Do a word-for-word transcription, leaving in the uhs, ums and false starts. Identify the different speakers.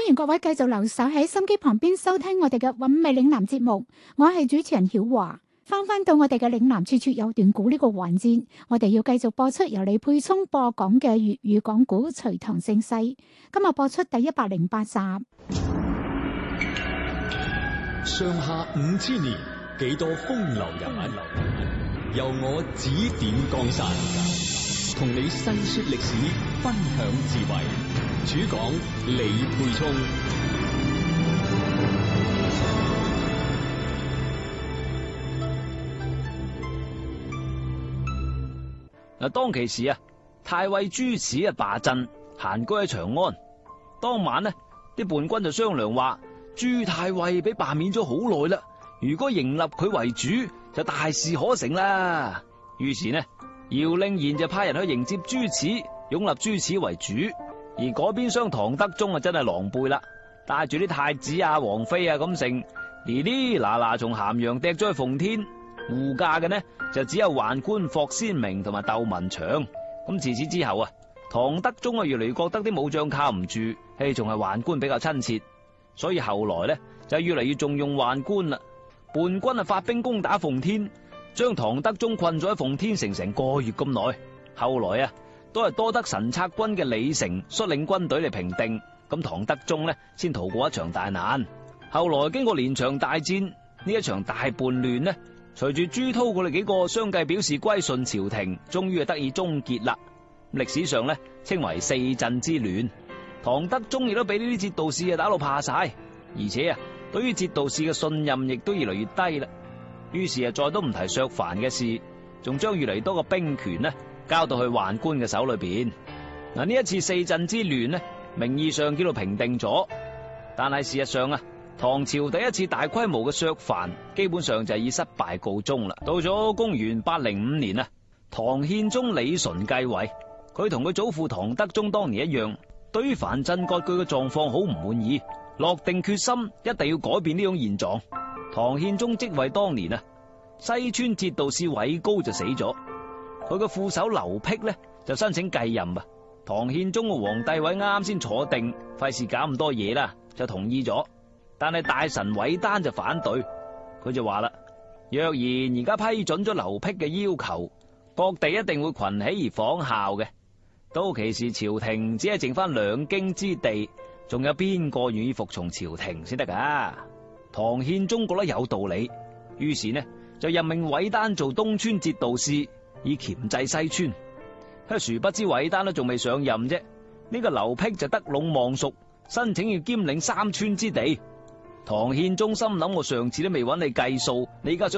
Speaker 1: 迎各位繼續留守喺心機旁邊收聽我哋嘅韻味嶺南節目，我係主持人曉華。翻翻到我哋嘅嶺南處處有段古呢個環節，我哋要繼續播出由李沛聰播講嘅粵語講古《隋唐盛世》，今日播出第一百零八集。上
Speaker 2: 下五千年，幾多風流人物，由我指點江山，同你細說歷史，分享智慧。主講李沛聰。
Speaker 3: 嗱，當其時啊，太尉朱齒啊罷陣，閒居喺長安。當晚呢，啲叛軍就商量話，朱太尉俾罷免咗好耐啦，如果迎立佢為主，就大事可成啦。於是呢，姚令賢就派人去迎接朱齒，擁立朱齒為主。而嗰邊廂唐德宗啊，真係狼狽啦，帶住啲太子啊、王妃啊咁成，哩哩嗱嗱從咸陽趯咗去奉天。護駕嘅呢就只有宦官霍先明同埋竇文祥。咁自此之後啊，唐德宗啊越嚟越覺得啲武將靠唔住，嘿，仲係宦官比較親切，所以後來呢就越嚟越重用宦官啦。叛軍啊發兵攻打奉天，將唐德宗困咗喺奉天城成個月咁耐。後來啊都係多得神策軍嘅李成率領軍隊嚟平定，咁唐德宗呢先逃過一場大難。後來經過連場大戰，呢一場大叛亂呢，隨住朱韜佢哋幾個相繼表示歸順朝廷，終於係得以終結啦。歷史上呢稱為四鎮之亂。唐德宗亦都俾呢啲節度使啊打到怕晒，而且啊對於節度使嘅信任亦都越嚟越低啦。於是啊再都唔提削藩嘅事，仲將越嚟越多嘅兵權呢交到去宦官嘅手裏邊。嗱，呢一次四鎮之亂呢，名義上叫做平定咗，但係事實上啊，唐朝第一次大規模嘅削藩，基本上就係以失敗告終啦。到咗公元八零五年啊，唐憲宗李純繼位，佢同佢祖父唐德宗當年一樣，對於藩鎮割據嘅狀況好唔滿意，落定決心一定要改變呢種現狀。唐憲宗即位當年啊，西川節度使韋高就死咗。佢個副手劉辟呢就申請繼任啊，唐憲宗嘅皇帝位啱啱先坐定，費事搞咁多嘢啦，就同意咗。但係大臣韋丹就反對，佢就話啦：若然而家批准咗劉辟嘅要求，各地一定會群起而仿效嘅。到其時朝廷只係剩翻兩京之地，仲有邊個願意服從朝廷先得噶？唐憲宗覺得有道理，於是呢就任命韋丹做東川節度使，以鉗制西川。殊不知韋丹都仲未上任啫，呢個劉辟就得隴望蜀，申請要兼領三川之地。唐憲宗心諗，我上次都未揾你計數，你而家想